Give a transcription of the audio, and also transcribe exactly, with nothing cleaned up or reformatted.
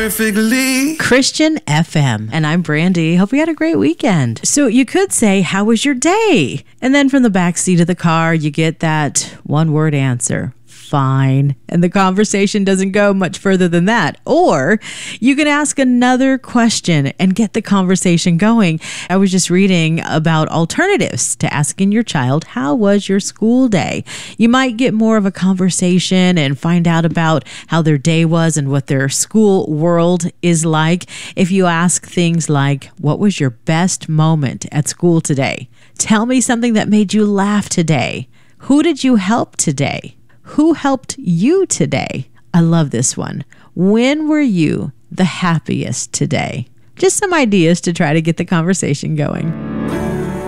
perfectly. Christian F M. And I'm Brandy. Hope you had a great weekend. So you could say, how was your day? And then from the back seat of the car, you get that one word answer. Fine. And the conversation doesn't go much further than that. Or you can ask another question and get the conversation going. I was just reading about alternatives to asking your child, how was your school day? You might get more of a conversation and find out about how their day was and what their school world is like if you ask things like, what was your best moment at school today? Tell me something that made you laugh today. Who did you help today? Who helped you today? I love this one. When were you the happiest today? Just some ideas to try to get the conversation going.